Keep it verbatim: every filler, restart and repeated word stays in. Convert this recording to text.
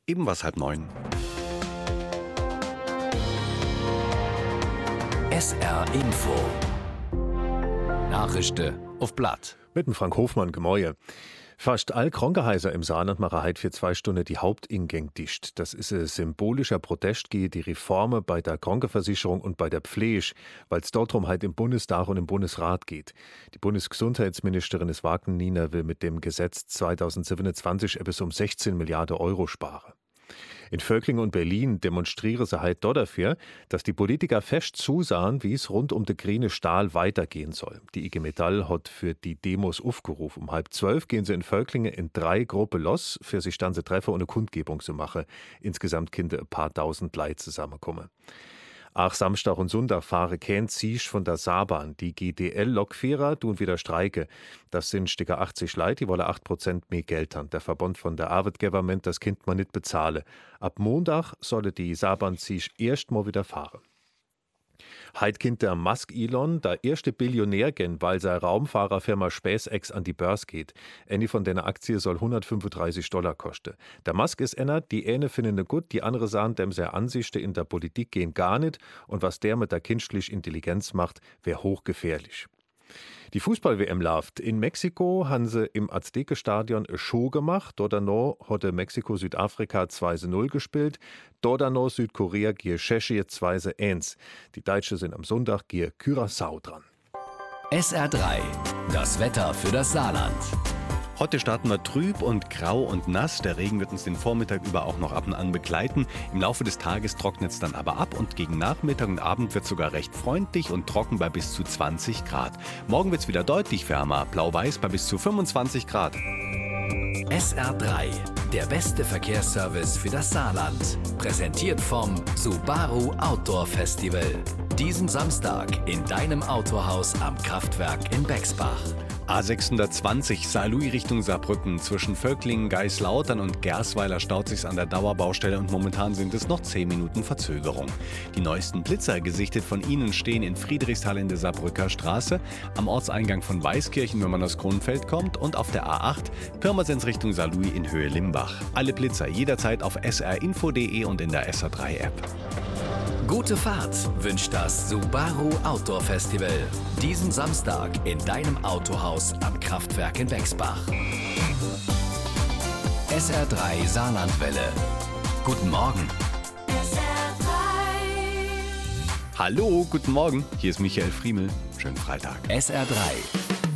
Eben was halb neun. S R Info. Nachrichten auf Blatt. Mit dem Frank Hofmann, Gemäue. Fast all Krankenhäuser im Saarland machen heute für zwei Stunden die Hauptingang dicht. Das ist ein symbolischer Protest gegen die Reformen bei der Krankenversicherung und bei der Pflege, weil es dort darum halt im Bundestag und im Bundesrat geht. Die Bundesgesundheitsministerin ist Wagner-Nina will mit dem Gesetz zweitausendsiebenundzwanzig etwas um sechzehn Milliarden Euro sparen. In Völklingen und Berlin demonstrieren sie heute dort dafür, dass die Politiker fest zusahen, wie es rund um den grünen Stahl weitergehen soll. Die I G Metall hat für die Demos aufgerufen. Um halb zwölf gehen sie in Völklingen in drei Gruppen los, für sich dann zu treffen und eine Kundgebung zu machen. Insgesamt können ein paar tausend Leute zusammenkommen. Auch Samstag und Sonntag fahren kein Zug von der Saarbahn. Die G D L-Lokführer tun wieder Streike. Das sind ca. achtzig Leute, die wollen acht Prozent mehr Geld haben. Der Verband von der Arbeitgeber meint, das Kind man nicht bezahlen. Ab Montag solle die Saarbahn-Zug erstmal wieder fahren. Heute kennt der Musk Elon, der erste Billionär gehen, weil seine Raumfahrerfirma SpaceX an die Börse geht. Eine von den Aktien soll hundertfünfunddreißig Dollar kosten. Der Musk ist einer, die eine finden ihn gut, die andere sagen, dem seine Ansichten in der Politik gehen gar nicht. Und was der mit der künstlichen Intelligenz macht, wäre hochgefährlich. Die Fußball-W M läuft. In Mexiko haben sie im Aztekenstadion eine Show gemacht. Dort noch hat Mexiko-Südafrika zwei zu null gespielt. Dort noch Südkorea gegen Tschechien zwei zu eins. Die Deutschen sind am Sonntag gegen Curaçao dran. S R drei. Das Wetter für das Saarland. Heute starten wir trüb und grau und nass. Der Regen wird uns den Vormittag über auch noch ab und an begleiten. Im Laufe des Tages trocknet es dann aber ab und gegen Nachmittag und Abend wird es sogar recht freundlich und trocken bei bis zu zwanzig Grad. Morgen wird es wieder deutlich wärmer, blau-weiß bei bis zu fünfundzwanzig Grad. S R drei, der beste Verkehrsservice für das Saarland. Präsentiert vom Subaru Outdoor Festival. Diesen Samstag in deinem Autohaus am Kraftwerk in Bexbach. A sechshundertzwanzig Saarlouis Richtung Saarbrücken. Zwischen Völklingen, Geislautern und Gersweiler staut sich's an der Dauerbaustelle und momentan sind es noch zehn Minuten Verzögerung. Die neuesten Blitzer, gesichtet von Ihnen, stehen in Friedrichsthal in der Saarbrücker Straße, am Ortseingang von Weißkirchen, wenn man aus Kronfeld kommt, und auf der A acht Pirmasens Richtung Saarlouis in Höhe Limbach. Alle Blitzer jederzeit auf s r info punkt de und in der S R drei App. Gute Fahrt wünscht das Subaru Outdoor Festival. Diesen Samstag in deinem Autohaus am Kraftwerk in Bexbach. S R drei Saarlandwelle. Guten Morgen. S R drei. Hallo, guten Morgen. Hier ist Michael Friemel. Schönen Freitag. S R drei.